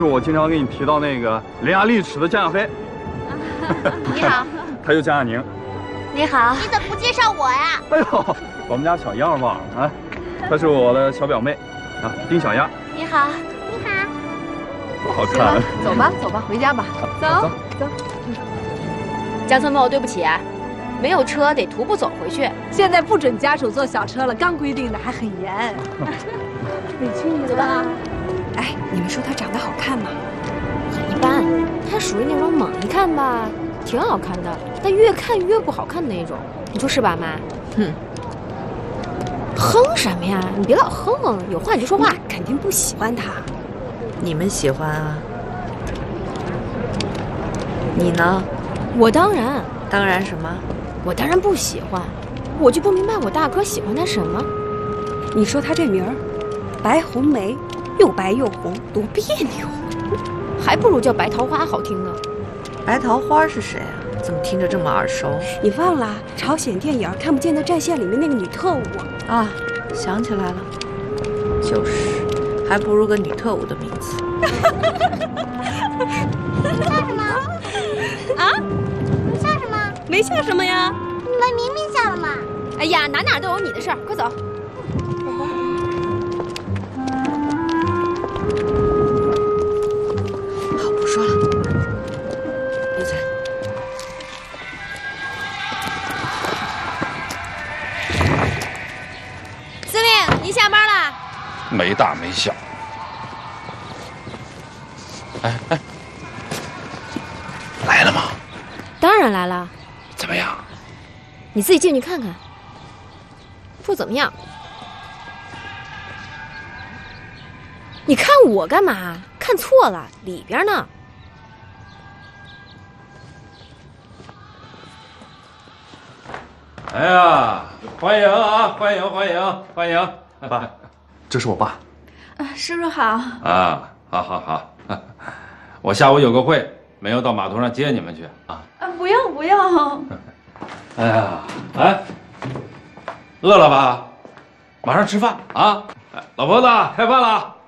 我经常给你提到那个伶牙俐齿的江亚飞。 你好。 他就江亚宁。 你好。 你怎么不介绍我呀？ 哎呦，我们家小样忘了啊！她是我的小表妹，啊，丁小丫。 你好。 你好。 不好看。 走吧，走吧，回家吧。走。 江村茂，对不起啊，没有车得徒步走回去。 现在不准家属坐小车了，刚规定的，还很严。委屈你了吧？哎，你们说他长得好看吗？ 也一般，他属于那种猛一看吧，挺好看的，但越看越不好看的那种。你说是吧，妈？ 哼， 哼什么呀？你别老哼，有话你就说话。 肯定不喜欢他。 你们喜欢啊？你呢？ 我当然。 当然什么？ 我当然不喜欢。我就不明白我大哥喜欢他什么。 你说他这名儿，白红梅，又白又红，多别扭。 还不如叫白桃花好听呢。 白桃花是谁啊？怎么听着这么耳熟？ 你忘了朝鲜电影《看不见的战线》里面那个女特务啊？想起来了，就是，还不如个女特务的名字。 你笑什么？ 啊？ 你笑什么？ 没笑什么呀？ 你们明明笑了嘛！ 哎呀，哪都有你的事儿，快走。 好，不说了，闭嘴。 司令，您下班了？ 没大没小。哎，来了吗？ 当然来了。 怎么样？ 你自己进去看看。不怎么样。你看我干嘛？看错了，里边呢。 哎呀，欢迎啊，欢迎！ 爸，这是我爸。 叔叔好。 啊，好，我下午有个会，没有到码头上接你们去啊。 不用。 哎呀，哎，饿了吧？马上吃饭啊！老婆子，开饭了。